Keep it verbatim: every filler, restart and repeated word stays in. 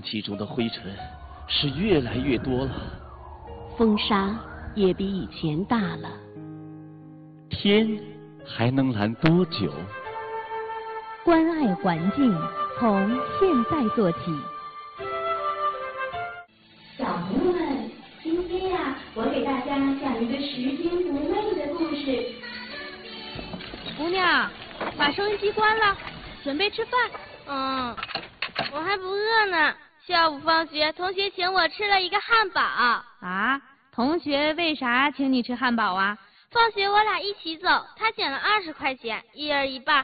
气中的灰尘是越来越多了， 风沙也比以前大了。 天还能蓝多久？ 关爱环境，从现在做起。 小朋友们，今天呀、啊，我给大家讲一个拾金不昧的故事。 姑娘，把收音机关了，准备吃饭。 嗯，我还不饿呢。下午放学，同学请我吃了一个汉堡。 啊？同学为啥请你吃汉堡啊？ 放学我俩一起走，他捡了二十块钱，一人一半，